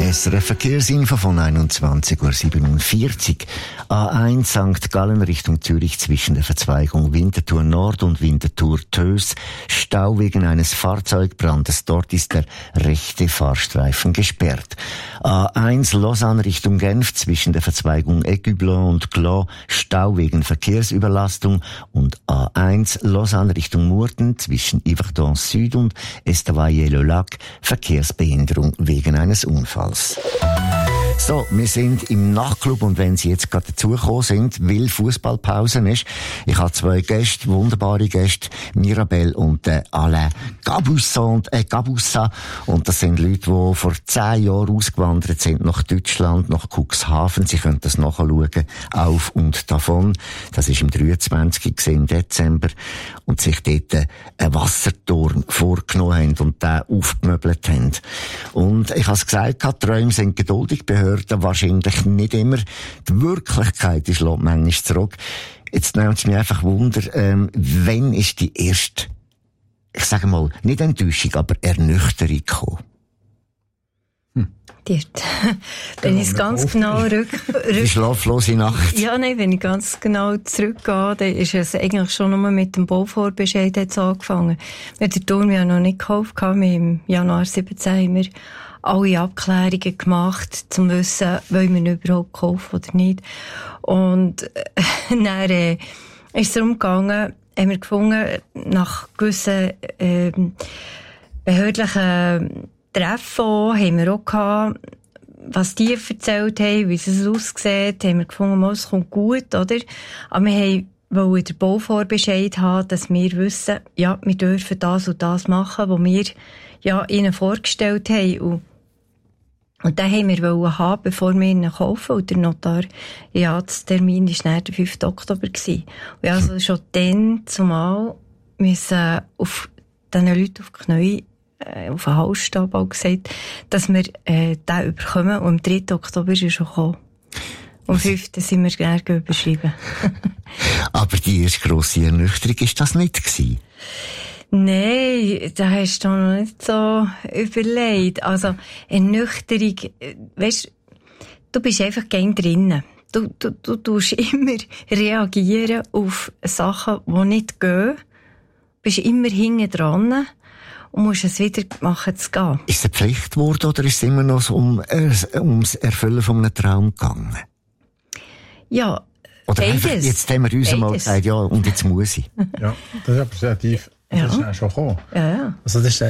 SRF Verkehrsinfo von 21:47 Uhr. A1 St. Gallen Richtung Zürich zwischen der Verzweigung Winterthur Nord und Winterthur Tös. Stau wegen eines Fahrzeugbrandes. Dort ist der rechte Fahrstreifen gesperrt. A1 Lausanne Richtung Genf zwischen der Verzweigung Aigueblanc und Gland. Stau wegen Verkehrsüberlastung. Und A1 Lausanne Richtung Murten zwischen Yverdon Süd und Estavayer-le-Lac. Verkehrsbehinderung wegen eines Unfalls. So, wir sind im Nachtclub und wenn Sie jetzt gerade dazugekommen sind, weil Fußballpause ist, ich habe zwei Gäste, wunderbare Gäste, Mirabelle und Alain Gabussa. Und das sind Leute, die vor 10 Jahren ausgewandert sind nach Deutschland, nach Cuxhaven. Sie können das nachschauen, auf und davon. Das ist im 23. im Dezember. Und sich dort einen Wasserturm vorgenommen haben und den aufgemöbelt haben. Und ich habe es gesagt, die Träume sind geduldig, Behörden wahrscheinlich nicht immer. Die Wirklichkeit ist manchmal zurück. Jetzt nimmt es mich einfach Wunder, wann ist die erste, ich sage mal, nicht Enttäuschung, aber Ernüchterung gekommen? Wenn ich es ganz genau Die schlaflose Nacht. Ja, nein, wenn ich ganz genau zurückgehe, dann ist es eigentlich schon nur mit dem Bauvorbescheid jetzt angefangen. Wir haben den Turm ja noch nicht gekauft. Wir haben im Januar 17 haben wir alle Abklärungen gemacht, um zu wissen, wollen wir ihn überhaupt kaufen oder nicht. Und dann ist es darum gegangen, haben wir gefunden, nach gewissen behördlichen Treffen haben wir auch gehabt, was die erzählt haben, wie es aussieht, haben wir gefunden, es kommt gut, oder? Aber wir wollten den Bauvorbescheid haben, dass wir wissen, ja, wir dürfen das und das machen, was wir ja ihnen vorgestellt haben. Und den haben wir haben, bevor wir ihn kaufen. Und der Notariatstermin war dann der 5. Oktober gewesen. Und also schon dann zumal müssen auf diesen Leuten auf die Knie auf den Halsstab auch gesagt, dass wir den überkommen. Und am 3. Oktober ist er schon gekommen. Am 5. sind wir gerne überschreiben. Aber die erste grosse Ernüchterung war das nicht gewesen? Nein, da hast du noch nicht so überlegt. Also, Ernüchterung, weisst, du bist einfach gern drinnen. Du tust immer reagieren auf Sachen, die nicht gehen. Du bist immer hinten dran und musst es wieder machen zu gehen. Ist es eine Pflicht geworden oder ist es immer noch so ums Erfüllen von einem Traum gegangen? Ja, oder beides. Einfach, jetzt haben wir uns einmal gesagt, ja, und jetzt muss ich. Ja, das ist aber sehr tief. Das ist auch schon gekommen. Ja. Also das ist